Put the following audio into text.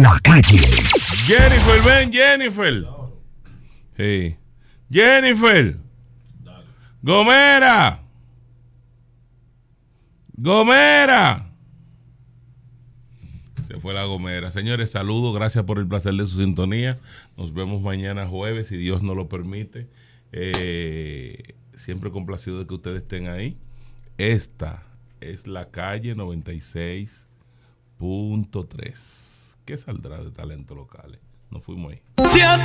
La Calle. Jennifer, ven, Jennifer. Sí. Jennifer. Gomera. Gomera. Se fue la Gomera. Señores, saludos. Gracias por el placer de su sintonía. Nos vemos mañana jueves, si Dios nos lo permite. Siempre complacido de que ustedes estén ahí. Esta es La Calle 96.3. ¿Qué saldrá de talentos locales? Nos fuimos ahí.